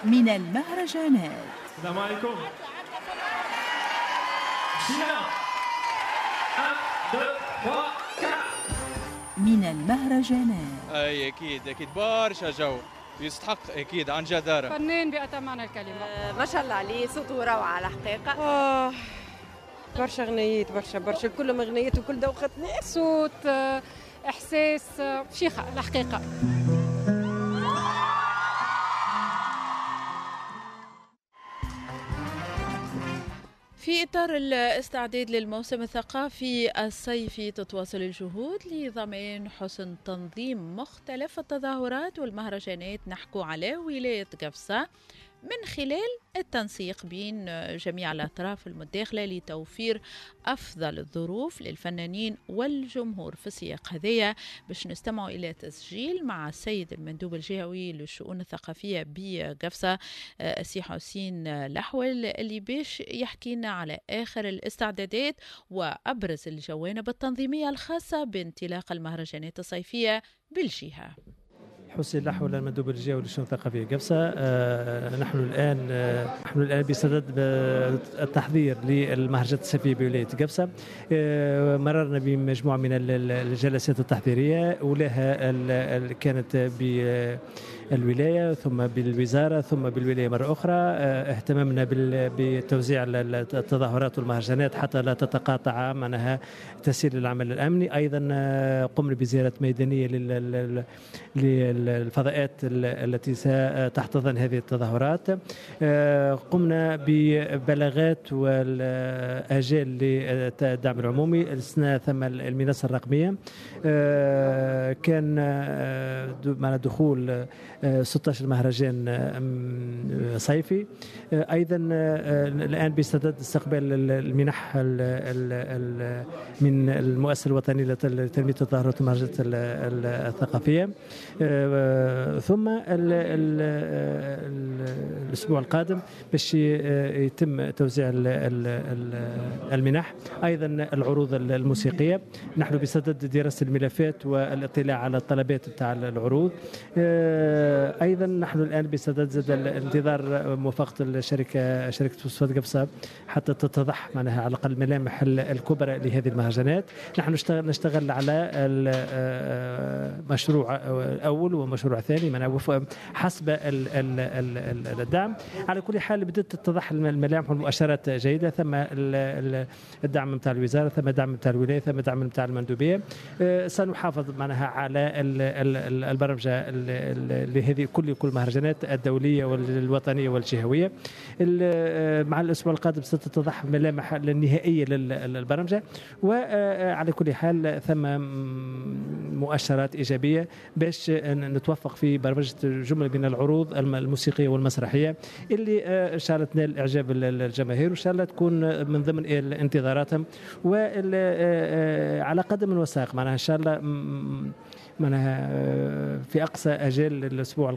من المهرجانات. السلام عليكم. شينا 1 2 3 4. من المهرجانات. اي اكيد برشا جو يستحق اكيد عن جدارة. فنان بأتم الكلمة. ما شاء الله عليه، صوته روعة على الحقيقة. برشا غنيات، برشا كلهم غنيات وكل دوختني. صوت، إحساس، شيخة الحقيقة. في إطار الاستعداد للموسم الثقافي الصيفي تتواصل الجهود لضمان حسن تنظيم مختلف التظاهرات والمهرجانات نحكو على ولاية قفصة من خلال التنسيق بين جميع الأطراف المتداخلة لتوفير أفضل الظروف للفنانين والجمهور. في السياق هذايا باش نستمعوا إلى تسجيل مع السيد المندوب الجهوي للشؤون الثقافية بقفصة السي حسين لحول اللي باش يحكي لنا على آخر الاستعدادات وأبرز الجوانب التنظيمية الخاصة بانطلاق المهرجانات الصيفية بالجهة. حسين لحول المندوب الجهوي للشؤون الثقافية قفصة. نحن الآن بصدد التحضير للمهرجانات الصيفية بولاية قفصة. مررنا بمجموعة من الجلسات التحضيرية، أولاها كانت بالولاية ثم بالوزارة ثم بالولاية مرة أخرى. اهتممنا بتوزيع التظاهرات والمهرجانات حتى لا تتقاطع معناها تسيير العمل الأمني. أيضا قمنا بزيارة ميدانية الفضاءات التي ستحتضن هذه التظاهرات. قمنا ببلاغات والآجال للدعم العمومي. السنة ثم المنصة الرقمية كان مع دخول 16 مهرجان صيفي. أيضا الآن بصدد استقبال المنح من المؤسسة الوطنية لتنمية التظاهرات والمهرجانات الثقافية. ثم الأسبوع القادم باش يتم توزيع المنح. أيضا العروض الموسيقية نحن بصدد دراسة الملفات والاطلاع على الطلبات بتاع العروض. أيضا نحن الآن بصدد انتظار موافقة شركة فوسفات قفصة حتى تتضح معناها على الأقل الملامح الكبرى لهذه المهرجانات. نحن نشتغل على مشروع أول ومشروع ثاني من حسب الدعم. على كل حال بدأت تتضح الملامح والمؤشرات جيدة. ثم الدعم نتاع الوزارة، ثم الدعم نتاع الولاية، ثم الدعم نتاع المندوبية. سنحافظ معناها على البرمجة لهذه كل مهرجانات الدولية والوطنية والجهوية. مع الأسبوع القادم ستتضح ملامح النهائية للبرمجة. وعلى كل حال ثم مؤشرات إيجابية باش نتوفق في برمجة جملة من العروض الموسيقية والمسرحية اللي إن شاء الله تنال إعجاب الجماهير وإن شاء الله تكون من ضمن انتظاراتهم وعلى قدم وساق. معناها إن شاء الله معناها في أقصى أجل الأسبوع